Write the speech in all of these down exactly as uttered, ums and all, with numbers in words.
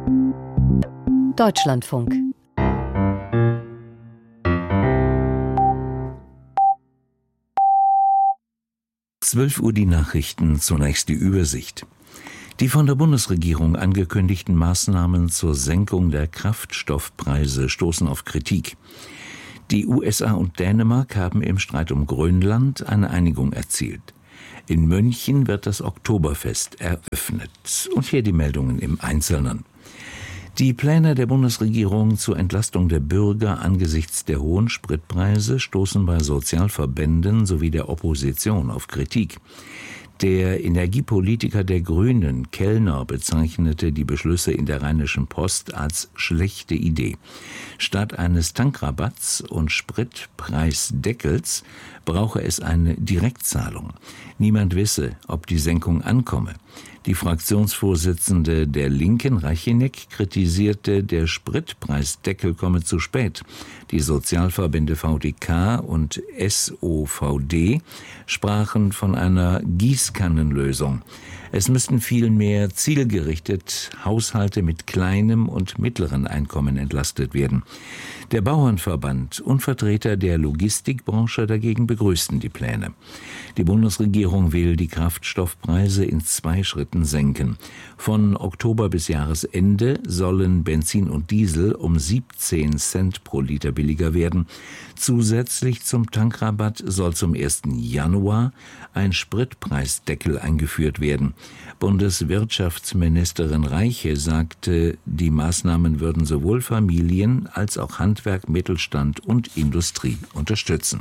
Deutschlandfunk. zwölf Uhr die Nachrichten, zunächst die Übersicht. Die von der Bundesregierung angekündigten Maßnahmen zur Senkung der Kraftstoffpreise stoßen auf Kritik. Die U S A und Dänemark haben im Streit um Grönland eine Einigung erzielt. In München wird das Oktoberfest eröffnet. Und hier die Meldungen im Einzelnen. Die Pläne der Bundesregierung zur Entlastung der Bürger angesichts der hohen Spritpreise stoßen bei Sozialverbänden sowie der Opposition auf Kritik. Der Energiepolitiker der Grünen, Kellner, bezeichnete die Beschlüsse in der Rheinischen Post als schlechte Idee. Statt eines Tankrabatts und Spritpreisdeckels brauche es eine Direktzahlung. Niemand wisse, ob die Senkung ankomme. Die Fraktionsvorsitzende der Linken, Reicheneck, kritisierte, der Spritpreisdeckel komme zu spät. Die Sozialverbände V D K und S O V D sprachen von einer Gießkannenlösung. Es müssten vielmehr zielgerichtet Haushalte mit kleinem und mittleren Einkommen entlastet werden. Der Bauernverband und Vertreter der Logistikbranche dagegen begrüßten die Pläne. Die Bundesregierung will die Kraftstoffpreise in zwei Schritten senken. Von Oktober bis Jahresende sollen Benzin und Diesel um siebzehn Cent pro Liter billiger werden. Zusätzlich zum Tankrabatt soll zum ersten Januar ein Spritpreisdeckel eingeführt werden. Bundeswirtschaftsministerin Reiche sagte, die Maßnahmen würden sowohl Familien als auch Handwerk, Mittelstand und Industrie unterstützen.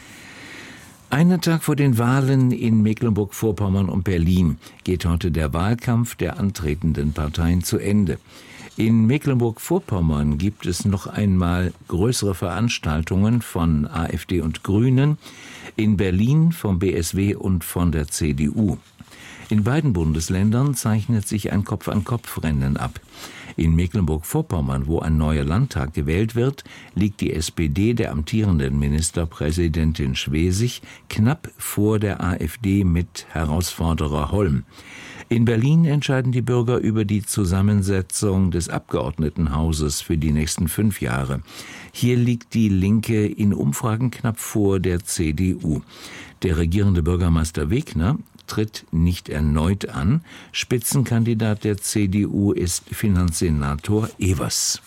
Einen Tag vor den Wahlen in Mecklenburg-Vorpommern und Berlin geht heute der Wahlkampf der antretenden Parteien zu Ende. In Mecklenburg-Vorpommern gibt es noch einmal größere Veranstaltungen von AfD und Grünen, in Berlin vom B S W und von der C D U. In beiden Bundesländern zeichnet sich ein Kopf-an-Kopf-Rennen ab. In Mecklenburg-Vorpommern, wo ein neuer Landtag gewählt wird, liegt die S P D der amtierenden Ministerpräsidentin Schwesig knapp vor der AfD mit Herausforderer Holm. In Berlin entscheiden die Bürger über die Zusammensetzung des Abgeordnetenhauses für die nächsten fünf Jahre. Hier liegt die Linke in Umfragen knapp vor der C D U. Der regierende Bürgermeister Wegner tritt nicht erneut an. Spitzenkandidat der C D U ist Finanzsenator Evers.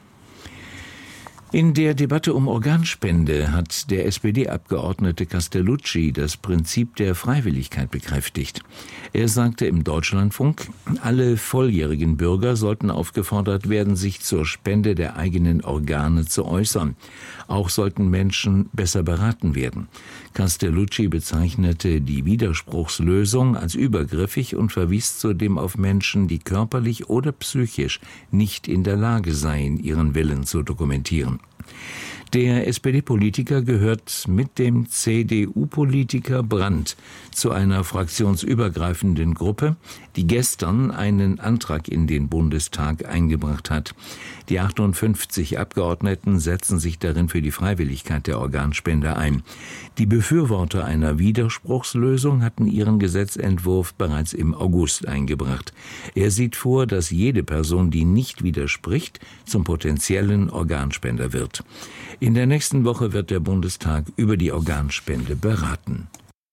In der Debatte um Organspende hat der S P D-Abgeordnete Castellucci das Prinzip der Freiwilligkeit bekräftigt. Er sagte im Deutschlandfunk, alle volljährigen Bürger sollten aufgefordert werden, sich zur Spende der eigenen Organe zu äußern. Auch sollten Menschen besser beraten werden. Castellucci bezeichnete die Widerspruchslösung als übergriffig und verwies zudem auf Menschen, die körperlich oder psychisch nicht in der Lage seien, ihren Willen zu dokumentieren. Der S P D-Politiker gehört mit dem C D U-Politiker Brandt zu einer fraktionsübergreifenden Gruppe, die gestern einen Antrag in den Bundestag eingebracht hat. Die achtundfünfzig Abgeordneten setzen sich darin für die Freiwilligkeit der Organspende ein. Die Befürworter einer Widerspruchslösung hatten ihren Gesetzentwurf bereits im August eingebracht. Er sieht vor, dass jede Person, die nicht widerspricht, zum potenziellen Organspender wird. In der nächsten Woche wird der Bundestag über die Organspende beraten.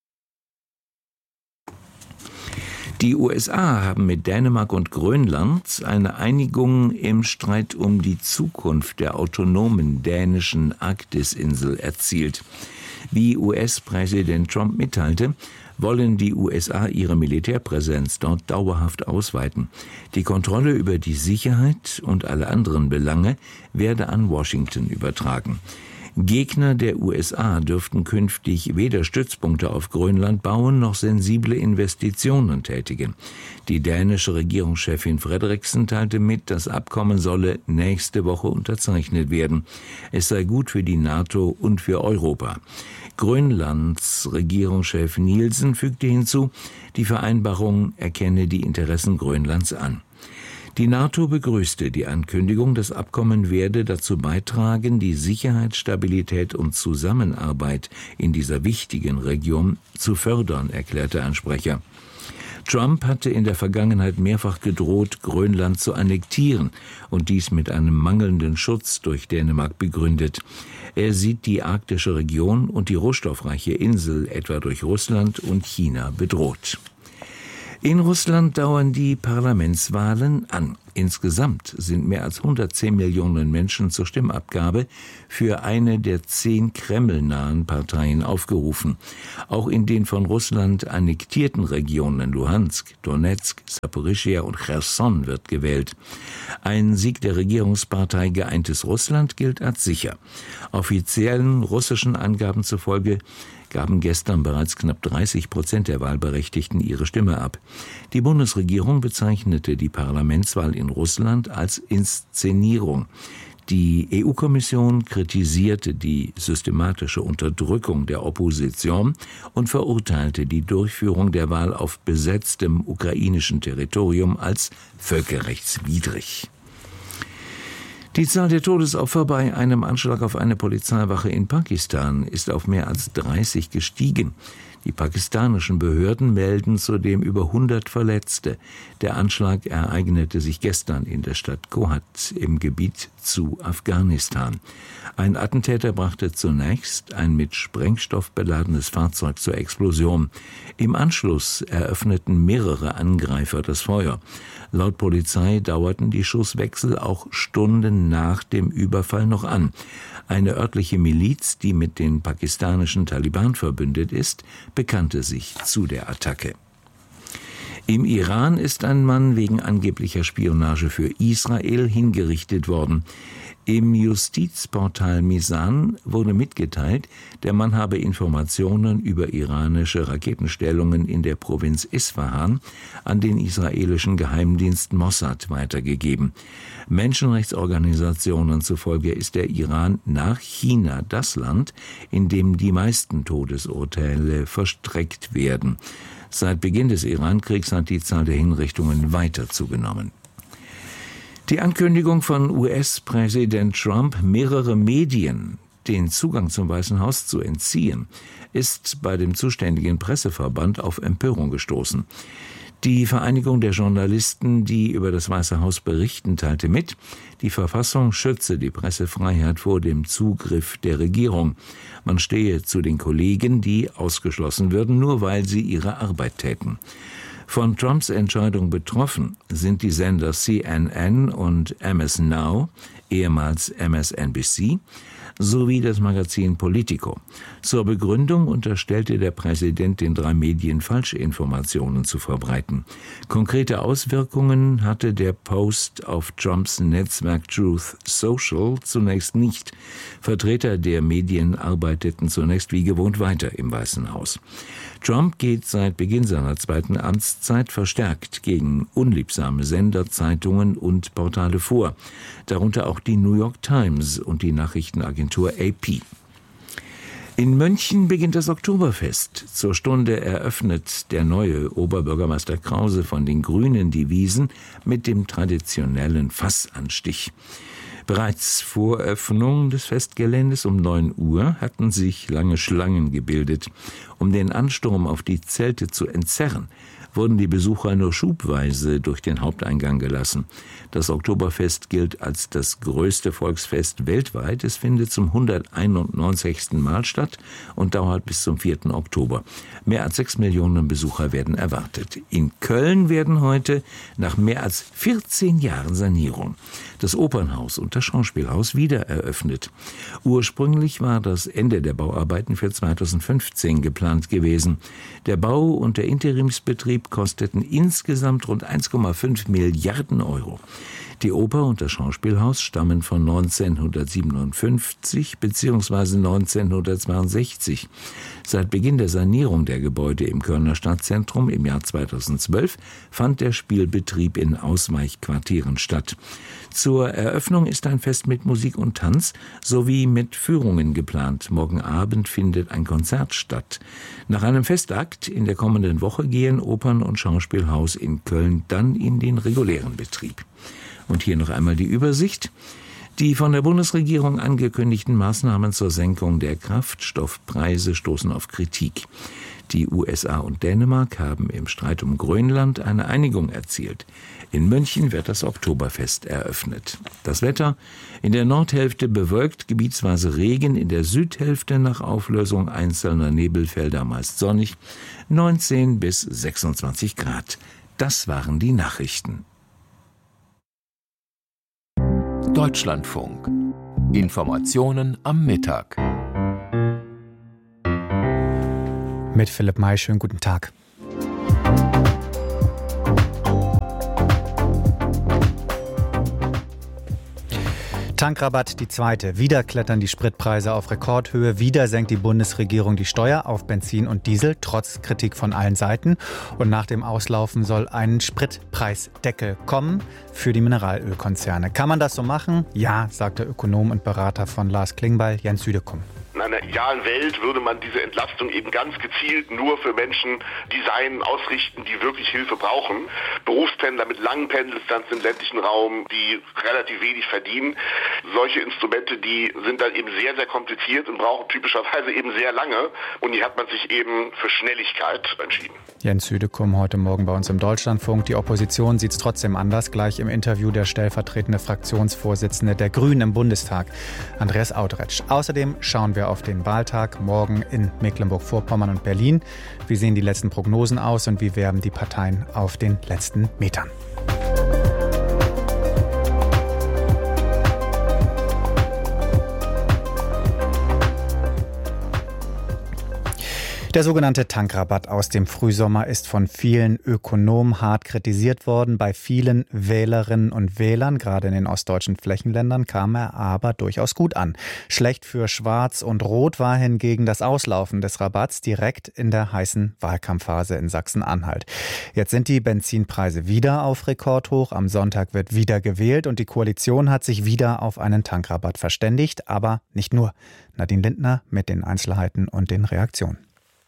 Die U S A haben mit Dänemark und Grönland eine Einigung im Streit um die Zukunft der autonomen dänischen Arktisinsel erzielt. Wie U S-Präsident Trump mitteilte, wollen die U S A ihre Militärpräsenz dort dauerhaft ausweiten. Die Kontrolle über die Sicherheit und alle anderen Belange werde an Washington übertragen. Gegner der U S A dürften künftig weder Stützpunkte auf Grönland bauen noch sensible Investitionen tätigen. Die dänische Regierungschefin Frederiksen teilte mit, das Abkommen solle nächste Woche unterzeichnet werden. Es sei gut für die NATO und für Europa. Grönlands Regierungschef Nielsen fügte hinzu, die Vereinbarung erkenne die Interessen Grönlands an. Die NATO begrüßte die Ankündigung, das Abkommen werde dazu beitragen, die Sicherheit, Stabilität und Zusammenarbeit in dieser wichtigen Region zu fördern, erklärte ein Sprecher. Trump hatte in der Vergangenheit mehrfach gedroht, Grönland zu annektieren und dies mit einem mangelnden Schutz durch Dänemark begründet. Er sieht die arktische Region und die rohstoffreiche Insel etwa durch Russland und China bedroht. In Russland dauern die Parlamentswahlen an. Insgesamt sind mehr als hundertzehn Millionen Menschen zur Stimmabgabe für eine der zehn kremlnahen Parteien aufgerufen. Auch in den von Russland annektierten Regionen Luhansk, Donetsk, Saporischschja und Cherson wird gewählt. Ein Sieg der Regierungspartei Geeintes Russland gilt als sicher. Offiziellen russischen Angaben zufolge gaben gestern bereits knapp dreißig Prozent der Wahlberechtigten ihre Stimme ab. Die Bundesregierung bezeichnete die Parlamentswahl in Russland als Inszenierung. Die E U-Kommission kritisierte die systematische Unterdrückung der Opposition und verurteilte die Durchführung der Wahl auf besetztem ukrainischen Territorium als völkerrechtswidrig. Die Zahl der Todesopfer bei einem Anschlag auf eine Polizeiwache in Pakistan ist auf mehr als dreißig gestiegen. Die pakistanischen Behörden melden zudem über hundert Verletzte. Der Anschlag ereignete sich gestern in der Stadt Kohat im Gebiet zu Afghanistan. Ein Attentäter brachte zunächst ein mit Sprengstoff beladenes Fahrzeug zur Explosion. Im Anschluss eröffneten mehrere Angreifer das Feuer. Laut Polizei dauerten die Schusswechsel auch Stunden nach dem Überfall noch an. Eine örtliche Miliz, die mit den pakistanischen Taliban verbündet ist, bekannte sich zu der Attacke. Im Iran ist ein Mann wegen angeblicher Spionage für Israel hingerichtet worden. Im Justizportal Misan wurde mitgeteilt, der Mann habe Informationen über iranische Raketenstellungen in der Provinz Isfahan an den israelischen Geheimdienst Mossad weitergegeben. Menschenrechtsorganisationen zufolge ist der Iran nach China das Land, in dem die meisten Todesurteile verstreckt werden. Seit Beginn des Irankriegs hat die Zahl der Hinrichtungen weiter zugenommen. Die Ankündigung von U S-Präsident Trump, mehrere Medien den Zugang zum Weißen Haus zu entziehen, ist bei dem zuständigen Presseverband auf Empörung gestoßen. Die Vereinigung der Journalisten, die über das Weiße Haus berichten, teilte mit, die Verfassung schütze die Pressefreiheit vor dem Zugriff der Regierung. Man stehe zu den Kollegen, die ausgeschlossen würden, nur weil sie ihre Arbeit täten. Von Trumps Entscheidung betroffen sind die Sender C N N und M S Now, ehemals M S N B C, sowie das Magazin Politico. Zur Begründung unterstellte der Präsident den drei Medien Falschinformationen zu verbreiten. Konkrete Auswirkungen hatte der Post auf Trumps Netzwerk Truth Social zunächst nicht. Vertreter der Medien arbeiteten zunächst wie gewohnt weiter im Weißen Haus. Trump geht seit Beginn seiner zweiten Amtszeit verstärkt gegen unliebsame Sender, Zeitungen und Portale vor, darunter auch die New York Times und die Nachrichtenagentur A P. In München beginnt das Oktoberfest. Zur Stunde eröffnet der neue Oberbürgermeister Krause von den Grünen die Wiesn mit dem traditionellen Fassanstich. Bereits vor Öffnung des Festgeländes um neun Uhr hatten sich lange Schlangen gebildet. Um den Ansturm auf die Zelte zu entzerren, wurden die Besucher nur schubweise durch den Haupteingang gelassen. Das Oktoberfest gilt als das größte Volksfest weltweit. Es findet zum hunderteinundneunzigsten Mal statt und dauert bis zum vierten Oktober. Mehr als sechs Millionen Besucher werden erwartet. In Köln werden heute nach mehr als vierzehn Jahren Sanierung das Opernhaus und das Schauspielhaus wieder eröffnet. Ursprünglich war das Ende der Bauarbeiten für zweitausendfünfzehn geplant gewesen. Der Bau und der Interimsbetrieb kosteten insgesamt rund eins Komma fünf Milliarden Euro. Die Oper und das Schauspielhaus stammen von neunzehnhundertsiebenundfünfzig bzw. neunzehnhundertzweiundsechzig. Seit Beginn der Sanierung der Gebäude im Kölner Stadtzentrum im Jahr zweitausendzwölf fand der Spielbetrieb in Ausweichquartieren statt. Zur Eröffnung ist ein Fest mit Musik und Tanz sowie mit Führungen geplant. Morgen Abend findet ein Konzert statt. Nach einem Festakt in der kommenden Woche gehen Opern- und Schauspielhaus in Köln dann in den regulären Betrieb. Und hier noch einmal die Übersicht. Die von der Bundesregierung angekündigten Maßnahmen zur Senkung der Kraftstoffpreise stoßen auf Kritik. Die U S A und Dänemark haben im Streit um Grönland eine Einigung erzielt. In München wird das Oktoberfest eröffnet. Das Wetter: in der Nordhälfte bewölkt, gebietsweise Regen, in der Südhälfte nach Auflösung einzelner Nebelfelder meist sonnig, neunzehn bis sechsundzwanzig Grad. Das waren die Nachrichten. Deutschlandfunk. Informationen am Mittag. Mit Philipp May, schönen guten Tag. Tankrabatt die zweite. Wieder klettern die Spritpreise auf Rekordhöhe. Wieder senkt die Bundesregierung die Steuer auf Benzin und Diesel, trotz Kritik von allen Seiten. Und nach dem Auslaufen soll ein Spritpreisdeckel kommen für die Mineralölkonzerne. Kann man das so machen? Ja, sagt der Ökonom und Berater von Lars Klingbeil, Jens Südekum. In einer idealen Welt würde man diese Entlastung eben ganz gezielt nur für Menschen designen, ausrichten, die wirklich Hilfe brauchen. Berufspendler mit langen Pendeldistanzen im ländlichen Raum, die relativ wenig verdienen. Solche Instrumente, die sind dann eben sehr, sehr kompliziert und brauchen typischerweise eben sehr lange. Und hier hat man sich eben für Schnelligkeit entschieden. Jens Südekum heute Morgen bei uns im Deutschlandfunk. Die Opposition sieht es trotzdem anders. Gleich im Interview der stellvertretende Fraktionsvorsitzende der Grünen im Bundestag, Andreas Audretsch. Außerdem schauen wir auf den Wahltag morgen in Mecklenburg-Vorpommern und Berlin. Wie sehen die letzten Prognosen aus und wie werben die Parteien auf den letzten Metern? Der sogenannte Tankrabatt aus dem Frühsommer ist von vielen Ökonomen hart kritisiert worden. Bei vielen Wählerinnen und Wählern, gerade in den ostdeutschen Flächenländern, kam er aber durchaus gut an. Schlecht für Schwarz und Rot war hingegen das Auslaufen des Rabatts direkt in der heißen Wahlkampfphase in Sachsen-Anhalt. Jetzt sind die Benzinpreise wieder auf Rekordhoch. Am Sonntag wird wieder gewählt und die Koalition hat sich wieder auf einen Tankrabatt verständigt. Aber nicht nur. Nadine Lindner mit den Einzelheiten und den Reaktionen.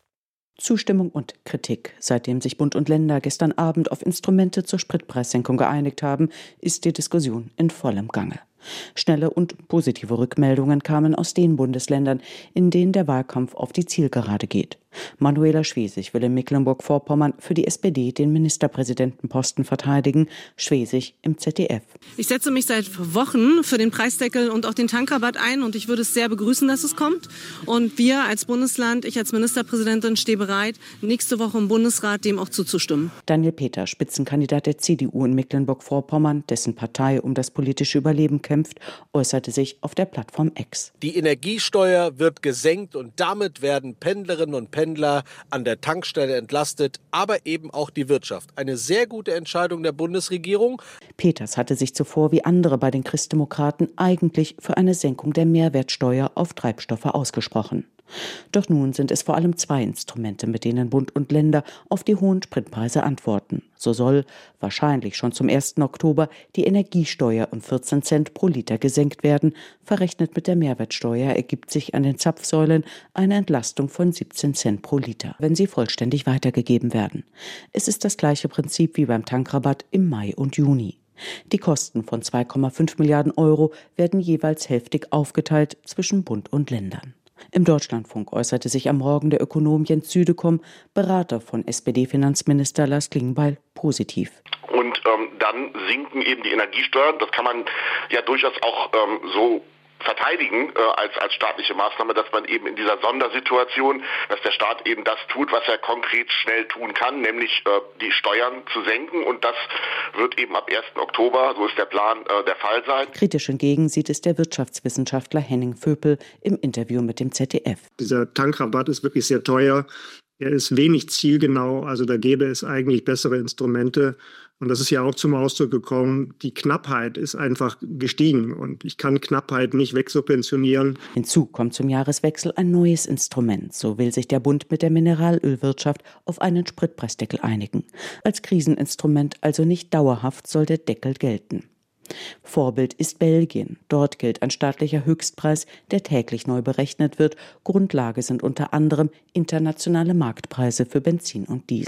Zustimmung und Kritik. Seitdem sich Bund und Länder gestern Abend auf Instrumente zur Spritpreissenkung geeinigt haben, ist die Diskussion in vollem Gange. Schnelle und positive Rückmeldungen kamen aus den Bundesländern, in denen der Wahlkampf auf die Zielgerade geht. Manuela Schwesig will in Mecklenburg-Vorpommern für die S P D den Ministerpräsidentenposten verteidigen. Schwesig im Z D F. Ich setze mich seit Wochen für den Preisdeckel und auch den Tankrabatt ein und ich würde es sehr begrüßen, dass es kommt. Und wir als Bundesland, ich als Ministerpräsidentin stehe bereit, nächste Woche im Bundesrat dem auch zuzustimmen. Daniel Peter, Spitzenkandidat der C D U in Mecklenburg-Vorpommern, dessen Partei um das politische Überleben kämpft, äußerte sich auf der Plattform X. Die Energiesteuer wird gesenkt und damit werden Pendlerinnen und Pendler an der Tankstelle entlastet, aber eben auch die Wirtschaft. Eine sehr gute Entscheidung der Bundesregierung. Peters hatte sich zuvor wie andere bei den Christdemokraten eigentlich für eine Senkung der Mehrwertsteuer auf Treibstoffe ausgesprochen. Doch nun sind es vor allem zwei Instrumente, mit denen Bund und Länder auf die hohen Spritpreise antworten. So soll wahrscheinlich schon zum ersten Oktober die Energiesteuer um vierzehn Cent pro Liter gesenkt werden. Verrechnet mit der Mehrwertsteuer ergibt sich an den Zapfsäulen eine Entlastung von siebzehn Cent pro Liter, wenn sie vollständig weitergegeben werden. Es ist das gleiche Prinzip wie beim Tankrabatt im Mai und Juni. Die Kosten von zwei Komma fünf Milliarden Euro werden jeweils hälftig aufgeteilt zwischen Bund und Ländern. Im Deutschlandfunk äußerte sich am Morgen der Ökonom Jens Südekum, Berater von S P D-Finanzminister Lars Klingbeil, positiv. Und ähm, dann sinken eben die Energiesteuern. Das kann man ja durchaus auch ähm, so verteidigen äh, als als staatliche Maßnahme, dass man eben in dieser Sondersituation, dass der Staat eben das tut, was er konkret schnell tun kann, nämlich äh, die Steuern zu senken, und das wird eben ab ersten Oktober, so ist der Plan, äh, der Fall sein. Kritisch hingegen sieht es der Wirtschaftswissenschaftler Henning Vöpel im Interview mit dem Z D F. Dieser Tankrabatt ist wirklich sehr teuer. Er ist wenig zielgenau, also da gäbe es eigentlich bessere Instrumente. Und das ist ja auch zum Ausdruck gekommen, die Knappheit ist einfach gestiegen und ich kann Knappheit nicht wegsubventionieren. Hinzu kommt zum Jahreswechsel ein neues Instrument. So will sich der Bund mit der Mineralölwirtschaft auf einen Spritpreisdeckel einigen. Als Kriseninstrument, also nicht dauerhaft, soll der Deckel gelten. Vorbild ist Belgien. Dort gilt ein staatlicher Höchstpreis, der täglich neu berechnet wird. Grundlage sind unter anderem internationale Marktpreise für Benzin und Diesel.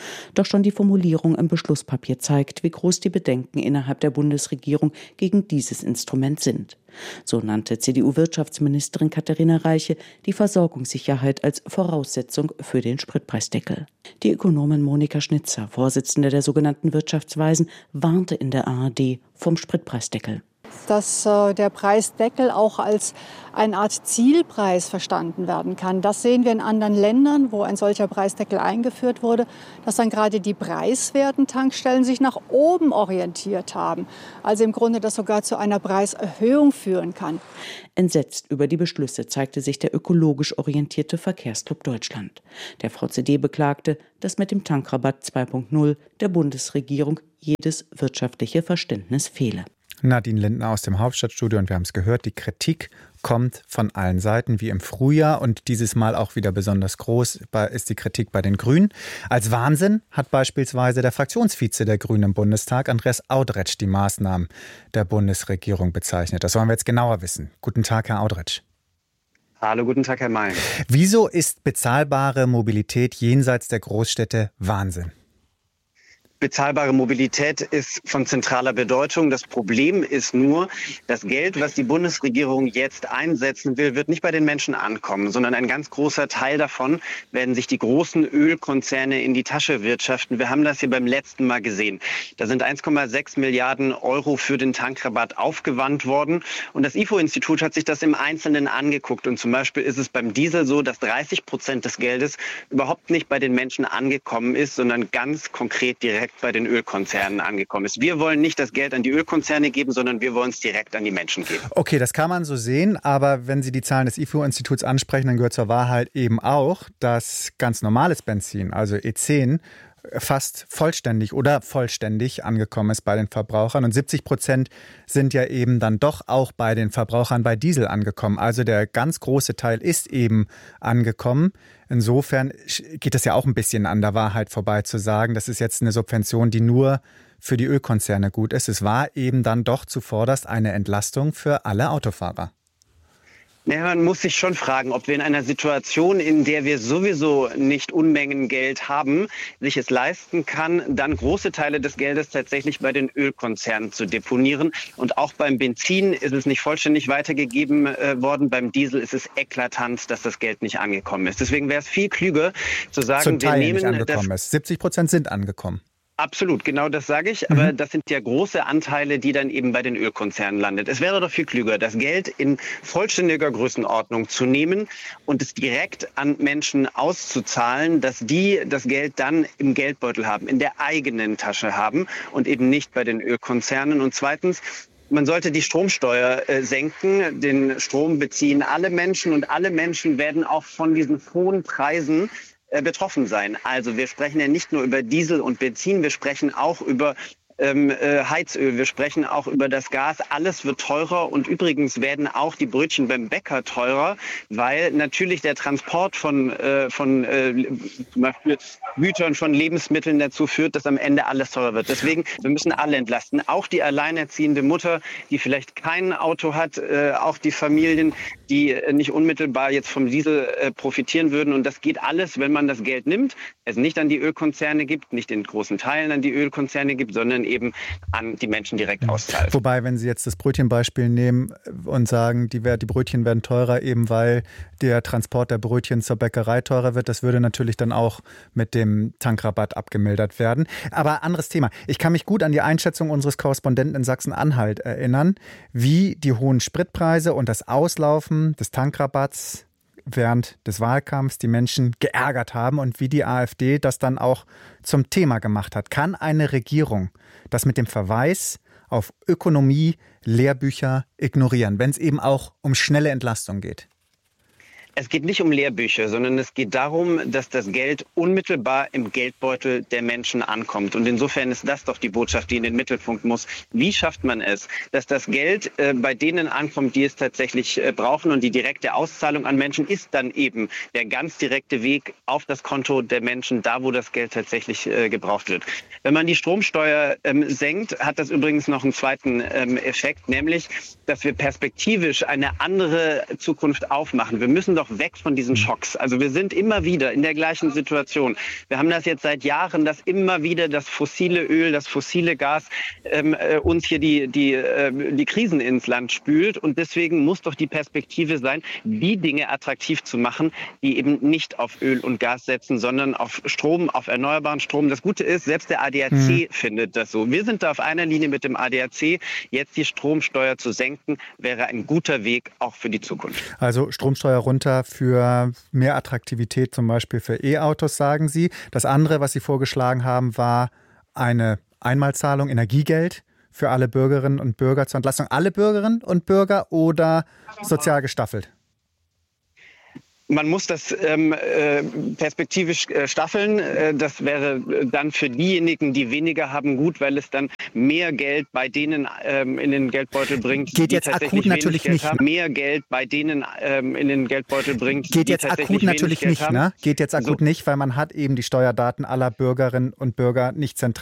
Doch schon die Formulierung im Beschlusspapier zeigt, wie groß die Bedenken innerhalb der Bundesregierung gegen dieses Instrument sind. So nannte C D U-Wirtschaftsministerin Katharina Reiche die Versorgungssicherheit als Voraussetzung für den Spritpreisdeckel. Die Ökonomin Monika Schnitzer, Vorsitzende der sogenannten Wirtschaftsweisen, warnte in der A R D vom Spritpreisdeckel. Dass äh, der Preisdeckel auch als eine Art Zielpreis verstanden werden kann. Das sehen wir in anderen Ländern, wo ein solcher Preisdeckel eingeführt wurde, dass dann gerade die preiswerten Tankstellen sich nach oben orientiert haben. Also im Grunde das sogar zu einer Preiserhöhung führen kann. Entsetzt über die Beschlüsse zeigte sich der ökologisch orientierte Verkehrsclub Deutschland. Der V C D beklagte, dass mit dem Tankrabatt zwei Punkt null der Bundesregierung jedes wirtschaftliche Verständnis fehle. Nadine Lindner aus dem Hauptstadtstudio und wir haben es gehört, die Kritik kommt von allen Seiten wie im Frühjahr und dieses Mal auch wieder besonders groß ist die Kritik bei den Grünen. Als Wahnsinn hat beispielsweise der Fraktionsvize der Grünen im Bundestag, Andreas Audretsch, die Maßnahmen der Bundesregierung bezeichnet. Das wollen wir jetzt genauer wissen. Guten Tag, Herr Audretsch. Hallo, guten Tag, Herr May. Wieso ist bezahlbare Mobilität jenseits der Großstädte Wahnsinn? Bezahlbare Mobilität ist von zentraler Bedeutung. Das Problem ist nur, das Geld, was die Bundesregierung jetzt einsetzen will, wird nicht bei den Menschen ankommen, sondern ein ganz großer Teil davon werden sich die großen Ölkonzerne in die Tasche wirtschaften. Wir haben das hier beim letzten Mal gesehen. Da sind eins Komma sechs Milliarden Euro für den Tankrabatt aufgewandt worden. Und das I F O-Institut hat sich das im Einzelnen angeguckt. Und zum Beispiel ist es beim Diesel so, dass dreißig Prozent des Geldes überhaupt nicht bei den Menschen angekommen ist, sondern ganz konkret direkt bei den Ölkonzernen angekommen ist. Wir wollen nicht das Geld an die Ölkonzerne geben, sondern wir wollen es direkt an die Menschen geben. Okay, das kann man so sehen, aber wenn Sie die Zahlen des I F O-Instituts ansprechen, dann gehört zur Wahrheit eben auch, dass ganz normales Benzin, also E zehn, fast vollständig oder vollständig angekommen ist bei den Verbrauchern. Und siebzig Prozent sind ja eben dann doch auch bei den Verbrauchern bei Diesel angekommen. Also der ganz große Teil ist eben angekommen. Insofern geht es ja auch ein bisschen an der Wahrheit vorbei zu sagen, das ist jetzt eine Subvention, die nur für die Ölkonzerne gut ist. Es war eben dann doch zuvorderst eine Entlastung für alle Autofahrer. Ja, man muss sich schon fragen, ob wir in einer Situation, in der wir sowieso nicht Unmengen Geld haben, sich es leisten kann, dann große Teile des Geldes tatsächlich bei den Ölkonzernen zu deponieren. Und auch beim Benzin ist es nicht vollständig weitergegeben äh, worden. Beim Diesel ist es eklatant, dass das Geld nicht angekommen ist. Deswegen wäre es viel klüger zu sagen, Zum Teil wir nehmen nicht angekommen ist. siebzig Prozent sind angekommen. Absolut, genau das sage ich. Aber mhm. das sind ja große Anteile, die dann eben bei den Ölkonzernen landet. Es wäre doch viel klüger, das Geld in vollständiger Größenordnung zu nehmen und es direkt an Menschen auszuzahlen, dass die das Geld dann im Geldbeutel haben, in der eigenen Tasche haben und eben nicht bei den Ölkonzernen. Und zweitens, man sollte die Stromsteuer äh, senken. Den Strom beziehen alle Menschen und alle Menschen werden auch von diesen hohen Preisen betroffen sein. Also wir sprechen ja nicht nur über Diesel und Benzin, wir sprechen auch über ähm, äh, Heizöl, wir sprechen auch über das Gas. Alles wird teurer und übrigens werden auch die Brötchen beim Bäcker teurer, weil natürlich der Transport von, äh, von äh, zum Beispiel Gütern, von Lebensmitteln dazu führt, dass am Ende alles teurer wird. Deswegen, wir müssen alle entlasten. Auch die alleinerziehende Mutter, die vielleicht kein Auto hat, äh, auch die Familien, die nicht unmittelbar jetzt vom Diesel äh, profitieren würden. Und das geht alles, wenn man das Geld nimmt, es nicht an die Ölkonzerne gibt, nicht in großen Teilen an die Ölkonzerne gibt, sondern eben an die Menschen direkt auszahlt. Wobei, wenn Sie jetzt das Brötchenbeispiel nehmen und sagen, die, die Brötchen werden teurer, eben weil der Transport der Brötchen zur Bäckerei teurer wird, das würde natürlich dann auch mit dem Tankrabatt abgemildert werden. Aber anderes Thema. Ich kann mich gut an die Einschätzung unseres Korrespondenten in Sachsen-Anhalt erinnern, wie die hohen Spritpreise und das Auslaufen des Tankrabatts während des Wahlkampfs die Menschen geärgert haben und wie die AfD das dann auch zum Thema gemacht hat. Kann eine Regierung das mit dem Verweis auf Ökonomie, Lehrbücher ignorieren, wenn es eben auch um schnelle Entlastung geht? Es geht nicht um Lehrbücher, sondern es geht darum, dass das Geld unmittelbar im Geldbeutel der Menschen ankommt. Und insofern ist das doch die Botschaft, die in den Mittelpunkt muss. Wie schafft man es, dass das Geld äh, bei denen ankommt, die es tatsächlich äh, brauchen? Und die direkte Auszahlung an Menschen ist dann eben der ganz direkte Weg auf das Konto der Menschen, da wo das Geld tatsächlich äh, gebraucht wird. Wenn man die Stromsteuer ähm, senkt, hat das übrigens noch einen zweiten ähm, Effekt, nämlich, dass wir perspektivisch eine andere Zukunft aufmachen. Wir müssen doch doch weg von diesen Schocks. Also wir sind immer wieder in der gleichen Situation. Wir haben das jetzt seit Jahren, dass immer wieder das fossile Öl, das fossile Gas ähm, äh, uns hier die, die, äh, die Krisen ins Land spült. Und deswegen muss doch die Perspektive sein, die Dinge attraktiv zu machen, die eben nicht auf Öl und Gas setzen, sondern auf Strom, auf erneuerbaren Strom. Das Gute ist, selbst der A D A C mhm. findet das so. Wir sind da auf einer Linie mit dem A D A C. Jetzt die Stromsteuer zu senken, wäre ein guter Weg auch für die Zukunft. Also Stromsteuer runter für mehr Attraktivität, zum Beispiel für E-Autos, sagen Sie. Das andere, was Sie vorgeschlagen haben, war eine Einmalzahlung, Energiegeld für alle Bürgerinnen und Bürger zur Entlastung. Alle Bürgerinnen und Bürger oder sozial gestaffelt? Man muss das ähm, äh, perspektivisch äh, staffeln. Äh, das wäre dann für diejenigen, die weniger haben, gut, weil es dann mehr Geld bei denen ähm, in den Geldbeutel bringt. Geht jetzt akut natürlich nicht. Haben. Mehr Geld bei denen ähm, in den Geldbeutel bringt. Geht jetzt akut natürlich nicht, ne? Geht jetzt akut so. nicht, weil man hat eben die Steuerdaten aller Bürgerinnen und Bürger nicht zentral.